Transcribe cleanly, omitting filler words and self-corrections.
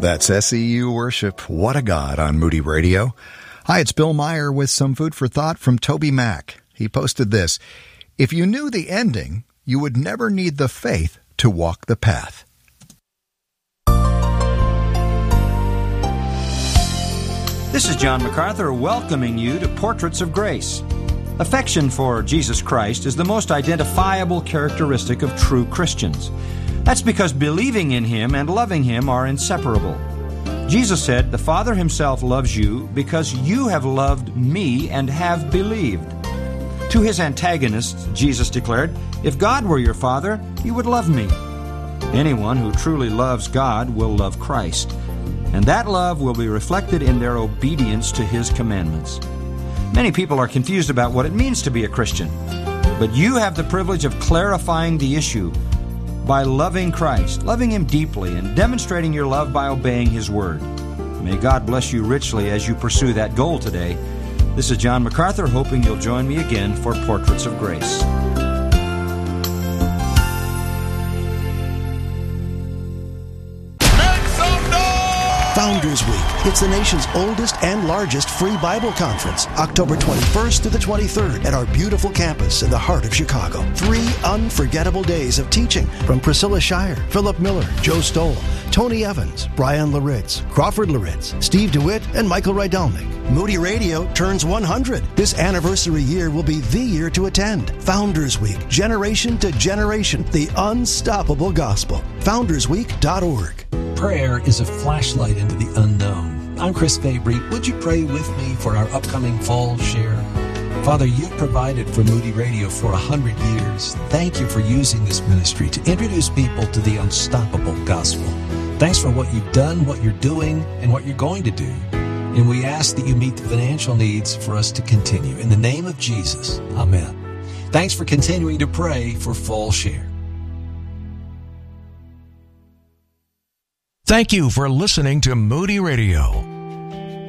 That's SEU Worship. What a God on Moody Radio. Hi, it's Bill Meyer with some food for thought from Toby Mack. He posted this: if you knew the ending, you would never need the faith to walk the path. This is John MacArthur welcoming you to Portraits of Grace. Affection for Jesus Christ is the most identifiable characteristic of true Christians. That's because believing in Him and loving Him are inseparable. Jesus said, "The Father Himself loves you because you have loved me and have believed." To His antagonists, Jesus declared, "If God were your Father, you would love me." Anyone who truly loves God will love Christ, and that love will be reflected in their obedience to His commandments. Many people are confused about what it means to be a Christian, but you have the privilege of clarifying the issue by loving Christ, loving Him deeply, and demonstrating your love by obeying His Word. May God bless you richly as you pursue that goal today. This is John MacArthur, hoping you'll join me again for Portraits of Grace. Founders Week. It's the nation's oldest and largest free Bible conference, October 21st to the 23rd at our beautiful campus in the heart of Chicago. 3 unforgettable days of teaching from Priscilla Shirer, Philip Miller, Joe Stoll, Tony Evans, Brian Laritz, Crawford Laritz, Steve DeWitt, and Michael Rydelnik. Moody Radio turns 100. This anniversary year will be the year to attend. Founders Week, generation to generation, the unstoppable gospel. FoundersWeek.org. Prayer is a flashlight into the unknown. I'm Chris Fabry. Would you pray with me for our upcoming fall share? Father, you've provided for Moody Radio for 100 years. Thank you for using this ministry to introduce people to the unstoppable gospel. Thanks for what you've done, what you're doing, and what you're going to do. And we ask that you meet the financial needs for us to continue. In the name of Jesus, amen. Thanks for continuing to pray for Fall Share. Thank you for listening to Moody Radio.